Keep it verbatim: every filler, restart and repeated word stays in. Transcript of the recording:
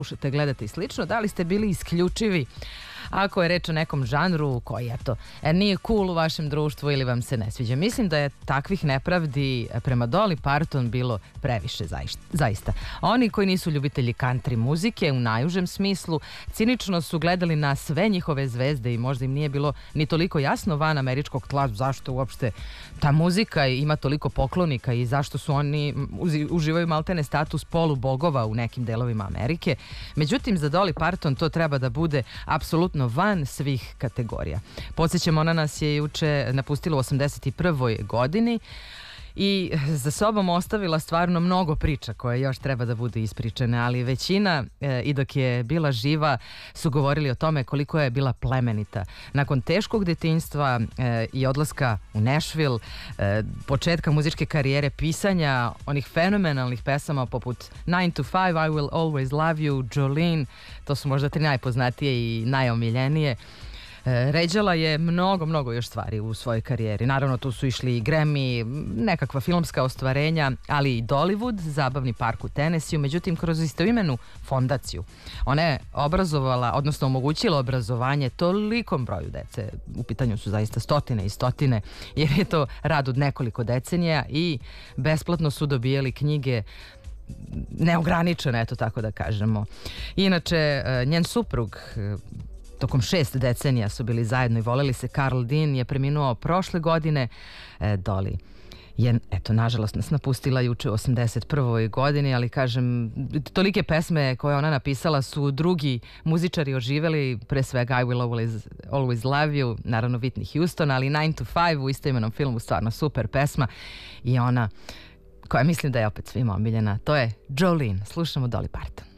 slušate, gledate i slično, da li ste bili isključivi ako je reč o nekom žanru koji, eto, nije cool u vašem društvu ili vam se ne sviđa. Mislim da je takvih nepravdi prema Dolly Parton bilo previše, zaista. Oni koji nisu ljubitelji country muzike u najužem smislu, cinično su gledali na sve njihove zvezde i možda im nije bilo ni toliko jasno van američkog tla zašto uopšte ta muzika ima toliko poklonika i zašto su oni uživaju maltene status polubogova u nekim delovima Amerike. Međutim, za Dolly Parton to treba da bude apsolutno van svih kategorija. Podsjećamo, ona nas je juče napustila u osamdeset prvoj godini i za sobom ostavila stvarno mnogo priča koje još treba da budu ispričane, ali većina e, i dok je bila živa su govorili o tome koliko je bila plemenita. Nakon teškog detinjstva e, i odlaska u Nashville, e, početka muzičke karijere, pisanja onih fenomenalnih pesama poput nine to five, I Will Always Love You, Jolene, to su možda tri najpoznatije i najomiljenije. Ređala je mnogo, mnogo još stvari u svojoj karijeri. Naravno, tu su išli i Grammy, nekakva filmska ostvarenja, ali i Dollywood, zabavni park u Tennessee. Međutim, kroz istoimenu fondaciju ona je obrazovala, odnosno omogućila obrazovanje tolikom broju dece. U pitanju su zaista stotine i stotine, jer je to rad od nekoliko decenija i besplatno su dobijali knjige neograničeno, eto tako da kažemo. Inače, njen suprug tokom šest decenija su bili zajedno i voleli se. Carl Dean je preminuo prošle godine. E, Dolly je, eto, nažalost nas napustila juče u osamdeset prvoj godini, ali kažem, tolike pesme koje ona napisala su drugi muzičari oživeli, pre svega I Will Always, Always Love You, naravno Whitney Houston, ali nine to five u istoimenom filmu, stvarno super pesma i ona koja mislim da je opet svima omiljena, to je Jolene. Slušamo Dolly Parton.